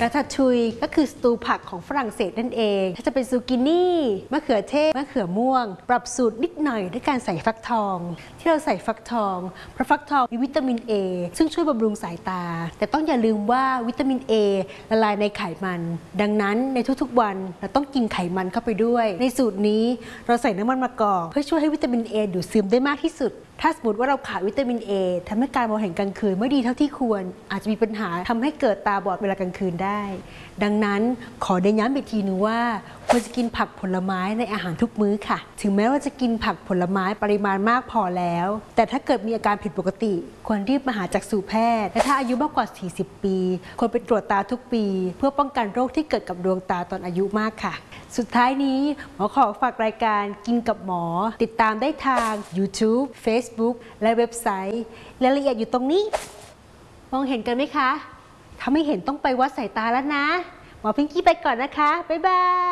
ราทาชุยก็คือสตูผักของฝรั่งเศสนั่นเองถ้าจะเป็นซูกินี่มะเขือเทศมะเขือม่วงปรับสูตรนิดหน่อยด้วยการใส่ฟักทองที่เราใส่ฟักทองเพราะฟักทองมีวิตามิน A ซึ่งช่วยบำรุงสายตาแต่ต้องอย่าลืมว่าวิตามิน A ละลายในไขมันดังนั้นในทุกๆวันเราต้องกินไขมันเข้าไปด้วยในสูตรนี้เราใส่น้ำมันมะกอกเพื่อช่วยให้วิตามิน A ดูดซึมได้มากที่สุดถ้าสมมติว่าเราขาดวิตามิน A ทำให้การมองเห็นกลางคืนไม่ดีเท่าที่ควรอาจจะมีปัญหาทำให้เกิดตาบอดเวลากลางคืนได้ดังนั้นขอเน้นย้ำอีกทีนึงว่าควรจะกินผักผลไม้ในอาหารทุกมื้อค่ะถึงแม้ว่าจะกินผักผลไม้ปริมาณมากพอแล้วแต่ถ้าเกิดมีอาการผิดปกติควรรีบมาหาจักษุแพทย์และถ้าอายุมากกว่า40 ปีควรไปตรวจตาทุกปีเพื่อป้องกันโรคที่เกิดกับดวงตาตอนอายุมากค่ะสุดท้ายนี้หมอขอฝากรายการกินกับหมอติดตามได้ทาง YouTube Facebook และเว็บไซต์รายละเอียดอยู่ตรงนี้มองเห็นกันไหมคะถ้าไม่เห็นต้องไปวัดสายตาแล้วนะหมอพิงกี้ไปก่อนนะคะบ๊ายบาย